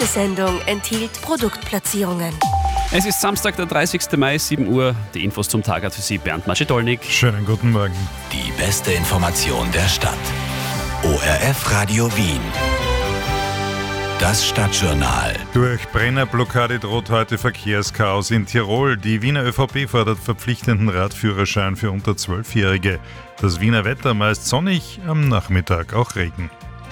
Sendung enthielt Produktplatzierungen. Es ist Samstag, der 30. Mai, 7 Uhr. Die Infos zum Tag hat für Sie Bernd Maschedolnik. Schönen guten Morgen. Die beste Information der Stadt. ORF Radio Wien. Das Stadtjournal. Durch Brennerblockade droht heute Verkehrschaos in Tirol. Die Wiener ÖVP fordert verpflichtenden Radführerschein für unter 12-Jährige. Das Wiener Wetter meist sonnig, am Nachmittag auch Regen.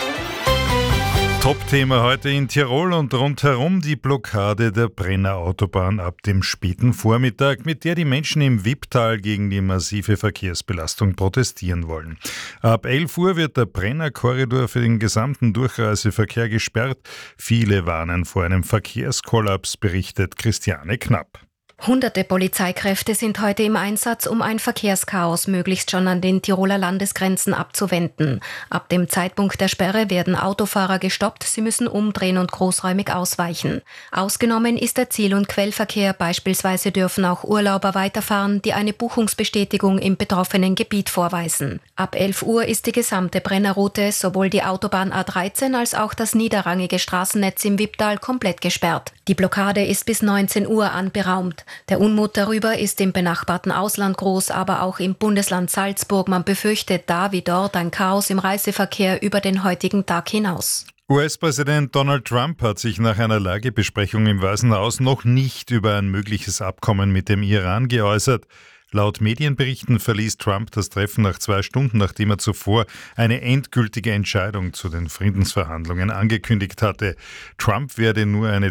Top-Thema heute in Tirol und rundherum die Blockade der Brenner-Autobahn ab dem späten Vormittag, mit der die Menschen im Wipptal gegen die massive Verkehrsbelastung protestieren wollen. Ab 11 Uhr wird der Brenner-Korridor für den gesamten Durchreiseverkehr gesperrt. Viele warnen vor einem Verkehrskollaps, berichtet Christiane Knapp. Hunderte Polizeikräfte sind heute im Einsatz, um ein Verkehrschaos möglichst schon an den Tiroler Landesgrenzen abzuwenden. Ab dem Zeitpunkt der Sperre werden Autofahrer gestoppt, sie müssen umdrehen und großräumig ausweichen. Ausgenommen ist der Ziel- und Quellverkehr, beispielsweise dürfen auch Urlauber weiterfahren, die eine Buchungsbestätigung im betroffenen Gebiet vorweisen. Ab 11 Uhr ist die gesamte Brennerroute, sowohl die Autobahn A13 als auch das niederrangige Straßennetz im Wipptal komplett gesperrt. Die Blockade ist bis 19 Uhr anberaumt. Der Unmut darüber ist im benachbarten Ausland groß, aber auch im Bundesland Salzburg. Man befürchtet da wie dort ein Chaos im Reiseverkehr über den heutigen Tag hinaus. US-Präsident Donald Trump hat sich nach einer Lagebesprechung im Weißen Haus noch nicht über ein mögliches Abkommen mit dem Iran geäußert. Laut Medienberichten verließ Trump das Treffen nach 2 Stunden, nachdem er zuvor eine endgültige Entscheidung zu den Friedensverhandlungen angekündigt hatte. Trump werde nur einer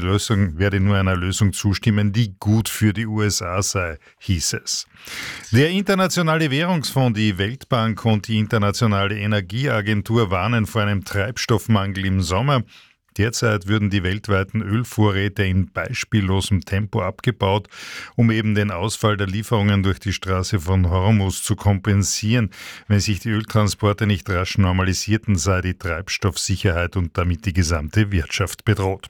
Lösung zustimmen, die gut für die USA sei, hieß es. Der Internationale Währungsfonds, die Weltbank und die Internationale Energieagentur warnen vor einem Treibstoffmangel im Sommer. Derzeit würden die weltweiten Ölvorräte in beispiellosem Tempo abgebaut, um eben den Ausfall der Lieferungen durch die Straße von Hormuz zu kompensieren. Wenn sich die Öltransporte nicht rasch normalisierten, sei die Treibstoffsicherheit und damit die gesamte Wirtschaft bedroht.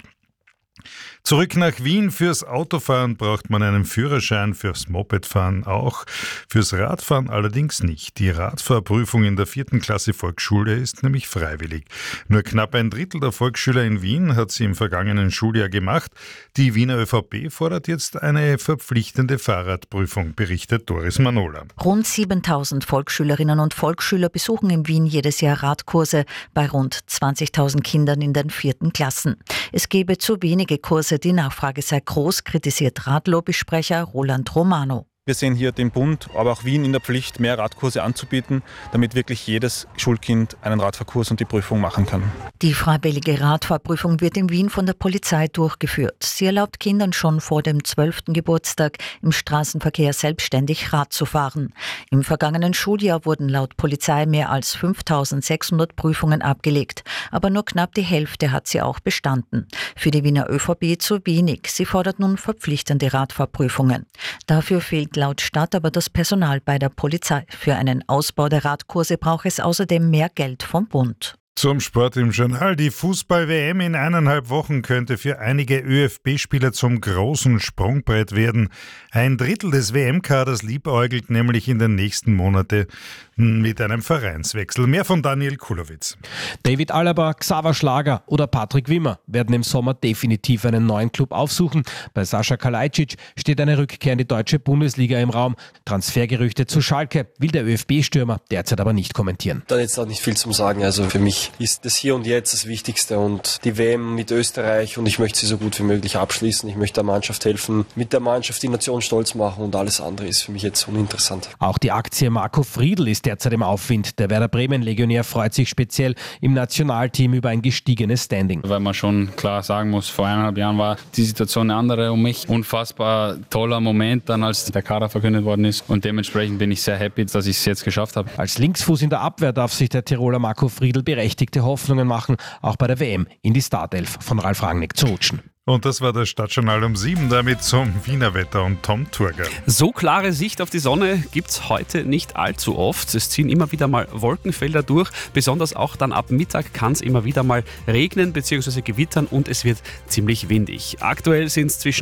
Zurück nach Wien. Fürs Autofahren braucht man einen Führerschein, fürs Mopedfahren auch, fürs Radfahren allerdings nicht. Die Radfahrprüfung in der 4. Klasse Volksschule ist nämlich freiwillig. Nur knapp ein Drittel der Volksschüler in Wien hat sie im vergangenen Schuljahr gemacht. Die Wiener ÖVP fordert jetzt eine verpflichtende Fahrradprüfung, berichtet Doris Manola. Rund 7.000 Volksschülerinnen und Volksschüler besuchen in Wien jedes Jahr Radkurse bei rund 20.000 Kindern in den 4. Klassen. Es gebe zu wenige Kurse, die Nachfrage sei groß, kritisiert Radlobby-Sprecher Roland Romano. Wir sehen hier den Bund, aber auch Wien in der Pflicht, mehr Radkurse anzubieten, damit wirklich jedes Schulkind einen Radfahrkurs und die Prüfung machen kann. Die freiwillige Radfahrprüfung wird in Wien von der Polizei durchgeführt. Sie erlaubt Kindern schon vor dem 12. Geburtstag im Straßenverkehr selbstständig Rad zu fahren. Im vergangenen Schuljahr wurden laut Polizei mehr als 5.600 Prüfungen abgelegt, aber nur knapp die Hälfte hat sie auch bestanden. Für die Wiener ÖVP zu wenig. Sie fordert nun verpflichtende Radfahrprüfungen. Dafür fehlt laut Stadt aber das Personal bei der Polizei. Für einen Ausbau der Radkurse braucht es außerdem mehr Geld vom Bund. Zum Sport im Journal. Die Fußball-WM in 1,5 Wochen könnte für einige ÖFB-Spieler zum großen Sprungbrett werden. Ein Drittel des WM-Kaders liebäugelt nämlich in den nächsten Monaten mit einem Vereinswechsel. Mehr von Daniel Kulowitz. David Alaba, Xaver Schlager oder Patrick Wimmer werden im Sommer definitiv einen neuen Club aufsuchen. Bei Sascha Kalajdzic steht eine Rückkehr in die deutsche Bundesliga im Raum. Transfergerüchte zu Schalke will der ÖFB-Stürmer derzeit aber nicht kommentieren. Da jetzt auch nicht viel zum Sagen. Also für mich ist das Hier und Jetzt das Wichtigste und die WM mit Österreich und ich möchte sie so gut wie möglich abschließen. Ich möchte der Mannschaft helfen, mit der Mannschaft die Nation stolz machen und alles andere ist für mich jetzt uninteressant. Auch die Aktie Marco Friedl ist derzeit im Aufwind. Der Werder Bremen-Legionär freut sich speziell im Nationalteam über ein gestiegenes Standing. Weil man schon klar sagen muss, vor 1,5 Jahren war die Situation eine andere um mich. Unfassbar toller Moment dann, als der Kader verkündet worden ist und dementsprechend bin ich sehr happy, dass ich es jetzt geschafft habe. Als Linksfuß in der Abwehr darf sich der Tiroler Marco Friedl berechtigte Hoffnungen machen, auch bei der WM in die Startelf von Ralf Rangnick zu rutschen. Und das war das Stadtjournal um 7, damit zum Wiener Wetter und Tom Turger. So klare Sicht auf die Sonne gibt's heute nicht allzu oft. Es ziehen immer wieder mal Wolkenfelder durch. Besonders auch dann ab Mittag kann es immer wieder mal regnen bzw. gewittern und es wird ziemlich windig. Aktuell sind es zwischen